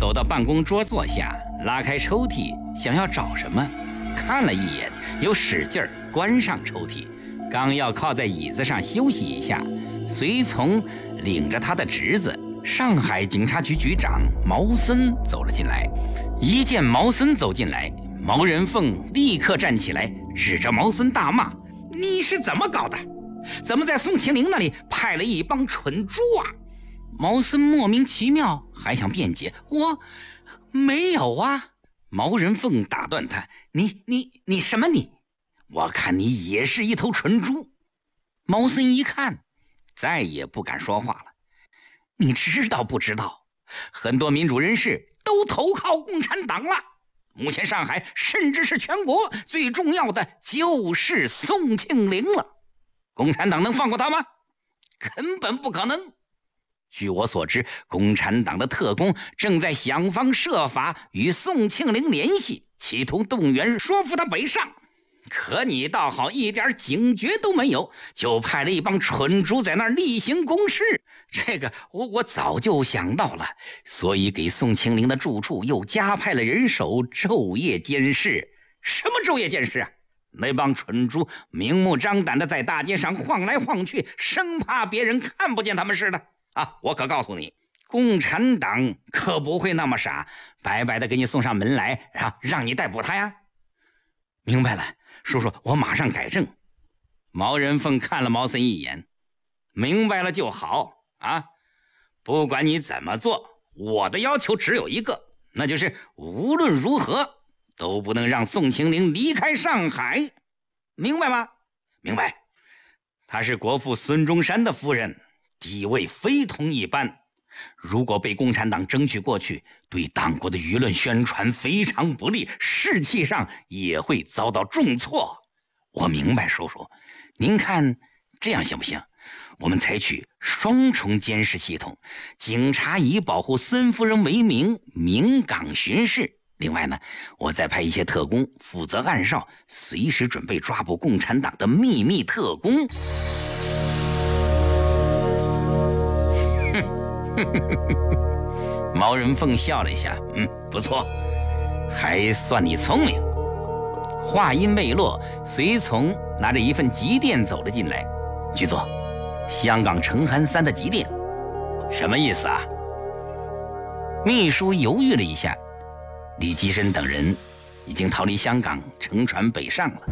走到办公桌坐下，拉开抽屉，想要找什么，看了一眼，又使劲关上抽屉，刚要靠在椅子上休息一下，随从领着他的侄子上海警察局局长毛森走了进来。一见毛森走进来，毛人凤立刻站起来，指着毛森大骂：“你是怎么搞的？怎么在宋庆龄那里派了一帮蠢猪啊？”毛森莫名其妙，还想辩解：“我没有啊。”毛人凤打断他：“你什么你？我看你也是一头蠢猪。”毛森一看，再也不敢说话了。你知道不知道，很多民主人士都投靠共产党了。目前上海甚至是全国最重要的就是宋庆龄了。共产党能放过他吗？根本不可能。据我所知，共产党的特工正在想方设法与宋庆龄联系，企图动员说服他北上。可你倒好，一点警觉都没有，就派了一帮蠢猪在那儿例行公事。这个我早就想到了，所以给宋庆龄的住处又加派了人手，昼夜监视。什么昼夜监视啊？那帮蠢猪明目张胆的在大街上晃来晃去，生怕别人看不见他们似的啊！我可告诉你，共产党可不会那么傻，白白的给你送上门来，让你逮捕他呀。明白了，叔叔，我马上改正。毛人凤看了毛森一眼，明白了就好啊！不管你怎么做，我的要求只有一个，那就是无论如何都不能让宋庆龄离开上海，明白吗？明白。她是国父孙中山的夫人，地位非同一般。如果被共产党争取过去，对党国的舆论宣传非常不利，士气上也会遭到重挫。我明白，叔叔，您看这样行不行？我们采取双重监视系统，警察以保护孙夫人为名，明岗巡视。另外呢，我再派一些特工负责暗哨，随时准备抓捕共产党的秘密特工。毛人凤笑了一下，不错，还算你聪明。话音未落，随从拿着一份急电走了进来。局座，香港成汉3的急电，什么意思啊？秘书犹豫了一下，李济深等人已经逃离香港，乘船北上了。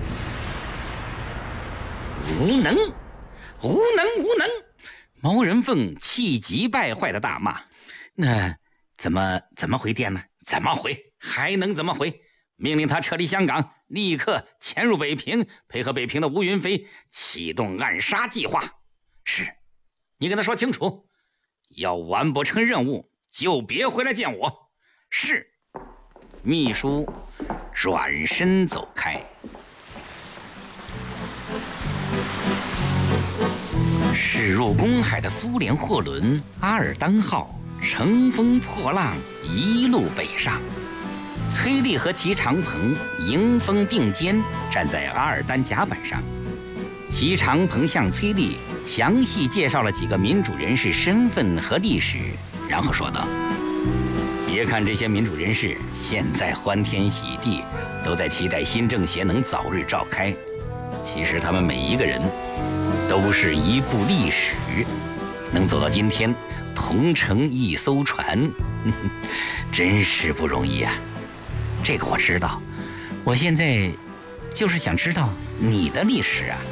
无能！毛人凤气急败坏的大骂：“那怎么回电呢？怎么回？还能怎么回？命令他撤离香港，立刻潜入北平，配合北平的吴云飞启动暗杀计划。是，你跟他说清楚，要完不成任务就别回来见我。是。”秘书转身走开。驶入公海的苏联货轮阿尔丹号乘风破浪，一路北上。崔丽和齐长鹏迎风并肩站在阿尔丹甲板上。齐长鹏向崔丽详细介绍了几个民主人士身份和历史，然后说道：“别看这些民主人士现在欢天喜地，都在期待新政协能早日召开，其实他们每一个人都是一部历史，能走到今天，同乘一艘船，真是不容易啊！这个我知道，我现在就是想知道你的历史啊！”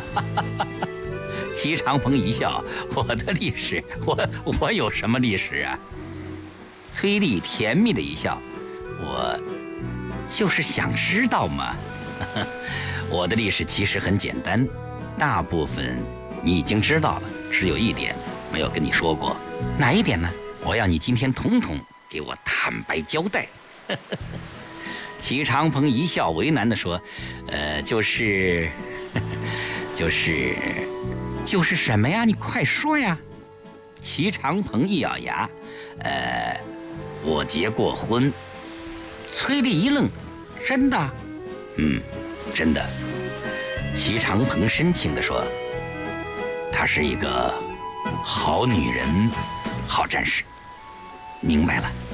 齐长鹏一笑：“我的历史，我有什么历史啊？”崔丽甜蜜的一笑：“我就是想知道嘛。我的历史其实很简单，大部分你已经知道了，只有一点没有跟你说过。哪一点呢？我要你今天统统给我坦白交代。”齐长鹏一笑，为难地说：“就是什么呀？你快说呀！”齐长鹏一咬牙：“我结过婚。”崔丽一愣：“真的？”“真的。”齐长鹏深情地说：“她是一个好女人，好战士。”明白了。